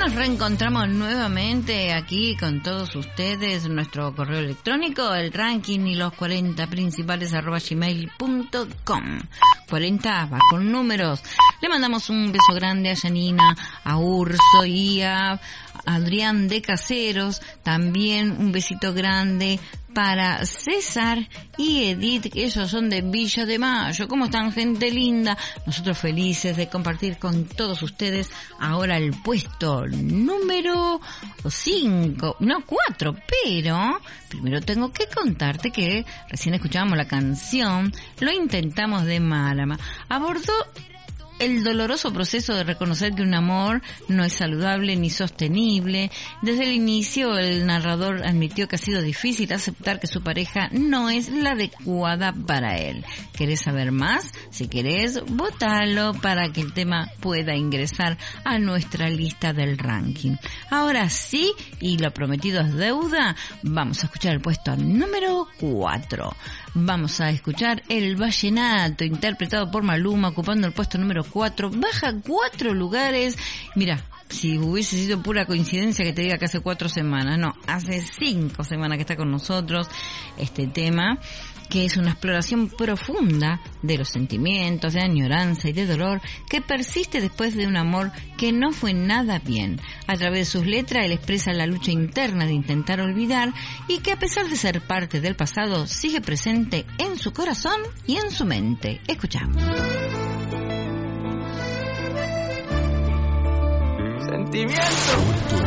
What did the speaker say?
nos reencontramos nuevamente aquí con todos ustedes. Nuestro correo electrónico, el ranking y los 40 principales @gmail.com. 40 va con números. Le mandamos un beso grande a Janina, a Urso y a Adrián de Caseros. También un besito grande para César y Edith, que ellos son de Villa de Mayo. ¿Cómo están, gente linda? Nosotros felices de compartir con todos ustedes ahora el puesto número 5, no 4, pero primero tengo que contarte que recién escuchábamos la canción Lo intentamos de Márama. Abordó el doloroso proceso de reconocer que un amor no es saludable ni sostenible. Desde el inicio, el narrador admitió que ha sido difícil aceptar que su pareja no es la adecuada para él. ¿Querés saber más? Si querés, votalo para que el tema pueda ingresar a nuestra lista del ranking. Ahora sí, y lo prometido es deuda, vamos a escuchar el puesto número 4. Vamos a escuchar El Vallenato, interpretado por Maluma, ocupando el puesto número 4. Baja 4 lugares. Mira, si hubiese sido pura coincidencia que te diga que hace 4 semanas. No, hace 5 semanas que está con nosotros este tema, que es una exploración profunda de los sentimientos, de añoranza y de dolor que persiste después de un amor que no fue nada bien. A través de sus letras, él expresa la lucha interna de intentar olvidar y que, a pesar de ser parte del pasado, sigue presente en su corazón y en su mente. Escuchamos. Sentimiento.